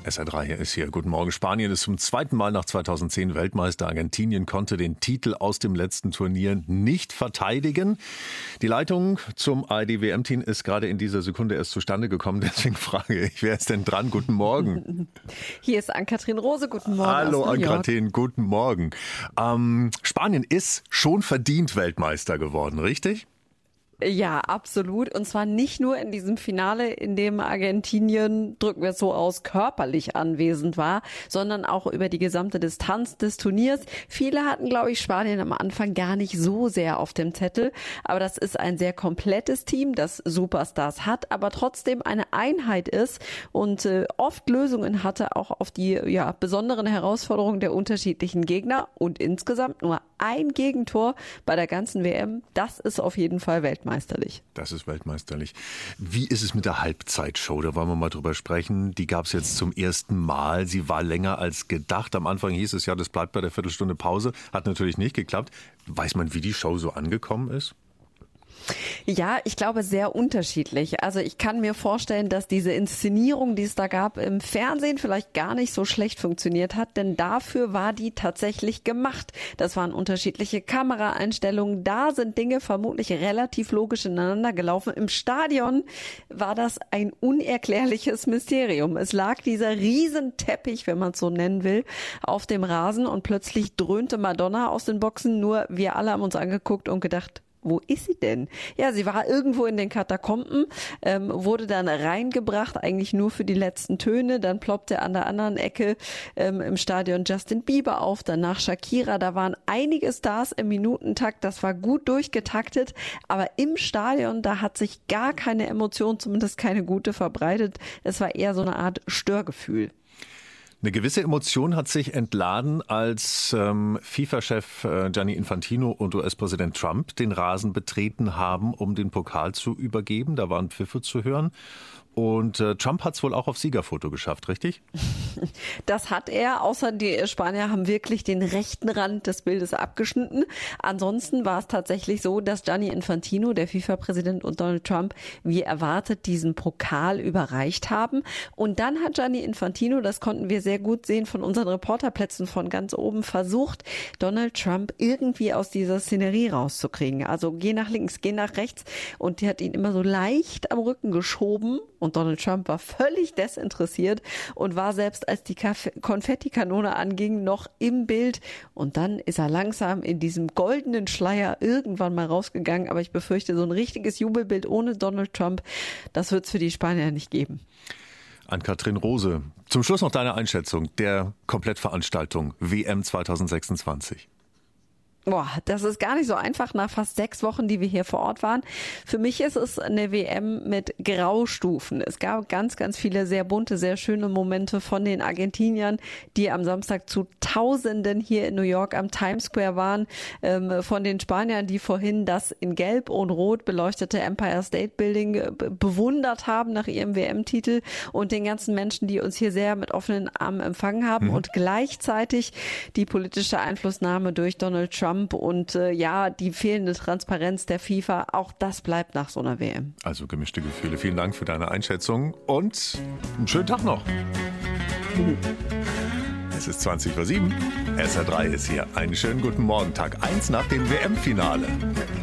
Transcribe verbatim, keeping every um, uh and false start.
S R drei ist hier. Guten Morgen. Spanien ist zum zweiten Mal nach zweitausendzehn Weltmeister. Argentinien konnte den Titel aus dem letzten Turnier nicht verteidigen. Die Leitung zum A R D-W M-Team ist gerade in dieser Sekunde erst zustande gekommen. Deswegen frage ich, wer ist denn dran? Guten Morgen. Hier ist Ann-Kathrin Rose. Guten Morgen. Hallo Ann-Kathrin, guten Morgen. Ähm, Spanien ist schon verdient Weltmeister geworden, richtig? Ja, absolut. Und zwar nicht nur in diesem Finale, in dem Argentinien, drücken wir es so aus, körperlich anwesend war, sondern auch über die gesamte Distanz des Turniers. Viele hatten, glaube ich, Spanien am Anfang gar nicht so sehr auf dem Zettel. Aber das ist ein sehr komplettes Team, das Superstars hat, aber trotzdem eine Einheit ist und äh, oft Lösungen hatte, auch auf die ja, besonderen Herausforderungen der unterschiedlichen Gegner. Und insgesamt nur ein Gegentor bei der ganzen W M. Das ist auf jeden Fall Weltmeister. Weltmeisterlich. Das ist weltmeisterlich. Wie ist es mit der Halbzeitshow? Da wollen wir mal drüber sprechen. Die gab es jetzt zum ersten Mal. Sie war länger als gedacht. Am Anfang hieß es ja, das bleibt bei der Viertelstunde Pause. Hat natürlich nicht geklappt. Weiß man, wie die Show so angekommen ist? Ja, ich glaube sehr unterschiedlich. Also ich kann mir vorstellen, dass diese Inszenierung, die es da gab, im Fernsehen vielleicht gar nicht so schlecht funktioniert hat, denn dafür war die tatsächlich gemacht. Das waren unterschiedliche Kameraeinstellungen. Da sind Dinge vermutlich relativ logisch ineinander gelaufen. Im Stadion war das ein unerklärliches Mysterium. Es lag dieser Riesenteppich, wenn man es so nennen will, auf dem Rasen und plötzlich dröhnte Madonna aus den Boxen. Nur wir alle haben uns angeguckt und gedacht, wo ist sie denn? Ja, sie war irgendwo in den Katakomben, ähm, wurde dann reingebracht, eigentlich nur für die letzten Töne. Dann ploppte an der anderen Ecke ähm, im Stadion Justin Bieber auf, danach Shakira. Da waren einige Stars im Minutentakt, das war gut durchgetaktet. Aber im Stadion, da hat sich gar keine Emotion, zumindest keine gute, verbreitet. Es war eher so eine Art Störgefühl. Eine gewisse Emotion hat sich entladen, als ähm, FIFA-Chef äh, Gianni Infantino und U S-Präsident Trump den Rasen betreten haben, um den Pokal zu übergeben. Da waren Pfiffe zu hören. Und äh, Trump hat es wohl auch auf Siegerfoto geschafft, richtig? Das hat er, außer die Spanier haben wirklich den rechten Rand des Bildes abgeschnitten. Ansonsten war es tatsächlich so, dass Gianni Infantino, der FIFA-Präsident, und Donald Trump, wie erwartet, diesen Pokal überreicht haben. Und dann hat Gianni Infantino, das konnten wir sehr gut sehen von unseren Reporterplätzen von ganz oben, versucht, Donald Trump irgendwie aus dieser Szenerie rauszukriegen. Also geh nach links, geh nach rechts. Und die hat ihn immer so leicht am Rücken geschoben. Und Donald Trump war völlig desinteressiert und war selbst, als die Konfettikanone anging, noch im Bild. Und dann ist er langsam in diesem goldenen Schleier irgendwann mal rausgegangen. Aber ich befürchte, so ein richtiges Jubelbild ohne Donald Trump, das wird es für die Spanier nicht geben. Ann-Kathrin Rose, zum Schluss noch deine Einschätzung der Komplettveranstaltung W M zwanzig sechsundzwanzig. Boah, das ist gar nicht so einfach nach fast sechs Wochen, die wir hier vor Ort waren. Für mich ist es eine W M mit Graustufen. Es gab ganz, ganz viele sehr bunte, sehr schöne Momente von den Argentiniern, die am Samstag zu Tausenden hier in New York am Times Square waren. Ähm, von den Spaniern, die vorhin das in Gelb und Rot beleuchtete Empire State Building be- bewundert haben nach ihrem W M-Titel und den ganzen Menschen, die uns hier sehr mit offenen Armen empfangen haben mhm. und gleichzeitig die politische Einflussnahme durch Donald Trump und äh, ja, die fehlende Transparenz der FIFA, auch das bleibt nach so einer W M. Also gemischte Gefühle. Vielen Dank für deine Einschätzung und einen schönen Tag noch. Mhm. Es ist zwanzig vor sieben. S R drei ist hier. Einen schönen guten Morgen. Tag eins nach dem W M-Finale.